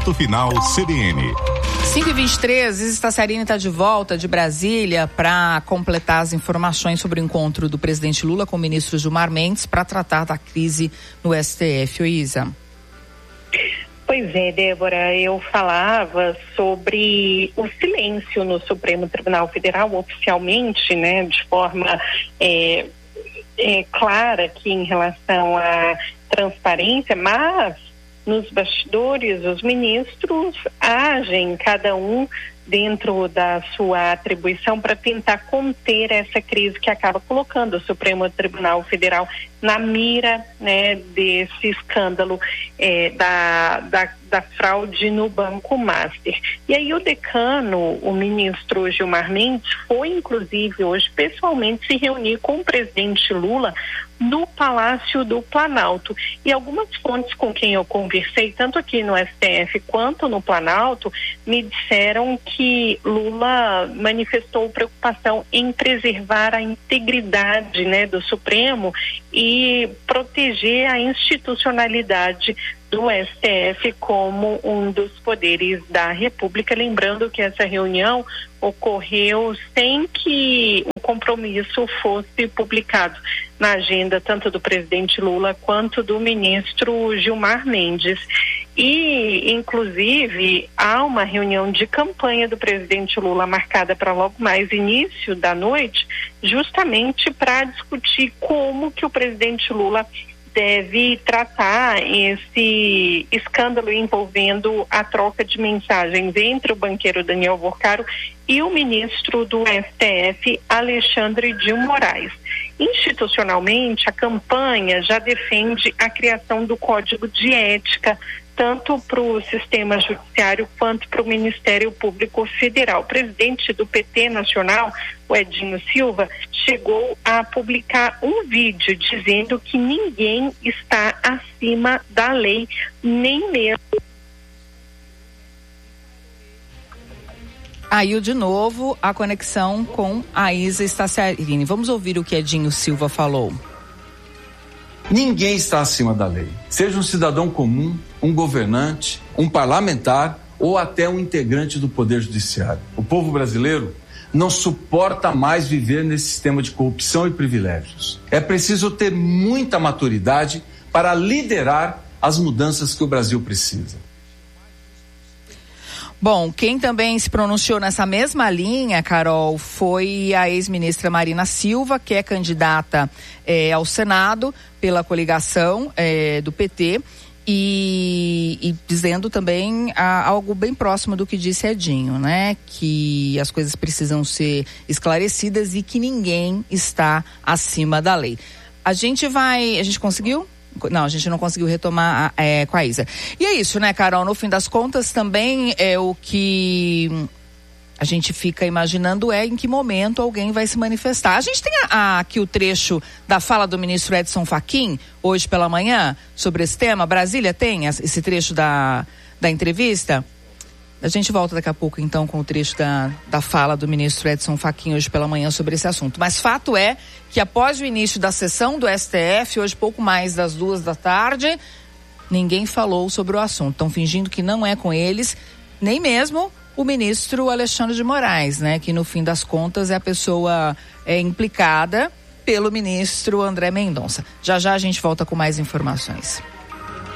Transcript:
Ponto Final CBN. 5h23, Estaciarini está de volta de Brasília para completar as informações sobre o encontro do presidente Lula com o ministro Gilmar Mendes para tratar da crise no STF. Oi, Isa. Pois é, Débora, eu falava sobre o silêncio no Supremo Tribunal Federal oficialmente, né, de forma clara aqui em relação à transparência, mas nos bastidores os ministros agem, cada um dentro da sua atribuição, para tentar conter essa crise que acaba colocando o Supremo Tribunal Federal na mira, né, desse escândalo da fraude no Banco Master. E aí o decano, o ministro Gilmar Mendes, foi inclusive hoje pessoalmente se reunir com o presidente Lula no Palácio do Planalto. E algumas fontes com quem eu conversei, tanto aqui no STF quanto no Planalto, me disseram que Lula manifestou preocupação em preservar a integridade, né, do Supremo e proteger a institucionalidade do STF como um dos poderes da República. Lembrando que essa reunião ocorreu sem que o compromisso fosse publicado na agenda tanto do presidente Lula quanto do ministro Gilmar Mendes. E, inclusive, há uma reunião de campanha do presidente Lula marcada para logo mais início da noite, justamente para discutir como que o presidente Lula deve tratar esse escândalo envolvendo a troca de mensagens entre o banqueiro Daniel Vorcaro e o ministro do STF, Alexandre de Moraes. Institucionalmente, a campanha já defende a criação do Código de Ética, tanto para o sistema judiciário quanto para o Ministério Público Federal. O presidente do PT Nacional, o Edinho Silva, chegou a publicar um vídeo dizendo que ninguém está acima da lei, nem mesmo. Aí, de novo, a conexão com a Isa Estaciarini. Vamos ouvir o que Edinho Silva falou. Ninguém está acima da lei. Seja um cidadão comum, um governante, um parlamentar ou até um integrante do Poder Judiciário. O povo brasileiro não suporta mais viver nesse sistema de corrupção e privilégios. É preciso ter muita maturidade para liderar as mudanças que o Brasil precisa. Bom, quem também se pronunciou nessa mesma linha, Carol, foi a ex-ministra Marina Silva, que é candidata ao Senado pela coligação do PT, e dizendo também algo bem próximo do que disse Edinho, né? Que as coisas precisam ser esclarecidas e que ninguém está acima da lei. A gente conseguiu? Não, a gente não conseguiu retomar com a Isa. E é isso, né, Carol? No fim das contas, também o que a gente fica imaginando em que momento alguém vai se manifestar. A gente tem aqui o trecho da fala do ministro Edson Fachin, hoje pela manhã, sobre esse tema. Brasília tem esse trecho da entrevista? A gente volta daqui a pouco, então, com o trecho da fala do ministro Edson Fachin hoje pela manhã sobre esse assunto. Mas fato é que após o início da sessão do STF, hoje pouco mais das 14h, ninguém falou sobre o assunto. Estão fingindo que não é com eles, nem mesmo o ministro Alexandre de Moraes, né? Que no fim das contas é a pessoa implicada pelo ministro André Mendonça. Já já a gente volta com mais informações.